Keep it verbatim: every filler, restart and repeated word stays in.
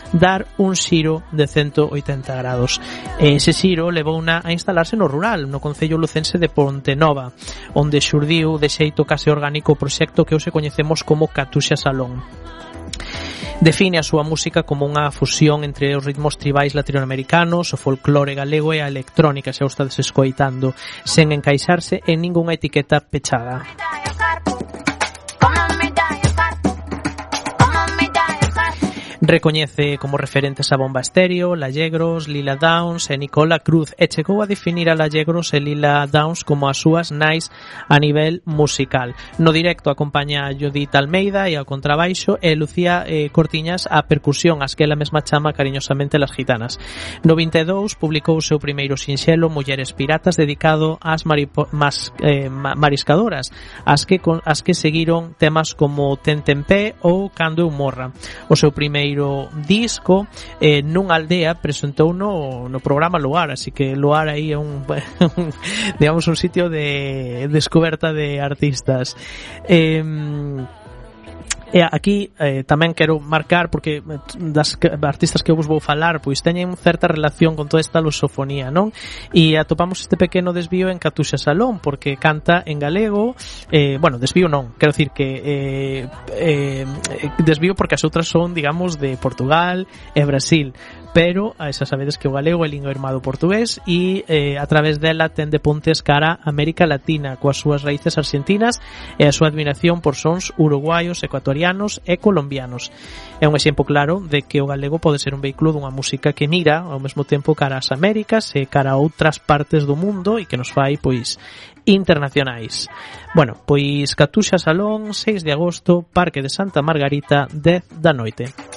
dar un xiro de ciento oitenta grados. Ese xiro levouna a instalarse no rural, no concello lucense de Pontenova, onde xurdiu de xeito case orgánico o proxecto que hoxe coñecemos como Katusha Salón. Define a súa música como unha fusión entre os ritmos tribais latinoamericanos, o folclore galego e a electrónica, xa o estades escoitando, sen encaixarse en ningunha etiqueta pechada. Recoñece como referentes a Bomba Estéreo, Lallegros, Lila Downs e Nicola Cruz, e chegou a definir a Lallegros e Lila Downs como as súas nais a nivel musical. No directo acompaña a Judith Almeida e ao contrabaixo e Lucía eh, Cortiñas a percusión, as que ela mesma chama cariñosamente Las Gitanas. No vinte e dous publicou o seu primeiro sinxelo Mulleres Piratas, dedicado ás maripo, mas, eh, mariscadoras, as que, as que seguiron temas como Tentempé ou Cando eu morra. O seu primeiro disco eh, nunha aldea presentou no, no programa Luar, así que Luar aí é un, un digamos un sitio de descoberta de artistas. eh, E aquí eh, tamén quero marcar, porque das artistas que eu vos vou falar pois teñen certa relación con toda esta lusofonía, non? E atopamos este pequeno desvío en Katusha Salón, porque canta en galego, eh, bueno, desvío non, quero dicir que eh, eh, desvío porque as outras son, digamos, de Portugal e Brasil, pero a esa sabedes que o galego é lingua irmá do portugués e eh, a través dela ten de pontes cara a América Latina coas súas raíces argentinas e a súa admiración por sons uruguaios, ecuatorianos e colombianos. É un exemplo claro de que o galego pode ser un vehículo dunha música que mira ao mesmo tempo cara ás Américas e cara a outras partes do mundo e que nos fai, pois, internacionais. Bueno, pois Katusha Salón, seis de agosto, Parque de Santa Margarita, dez da noite.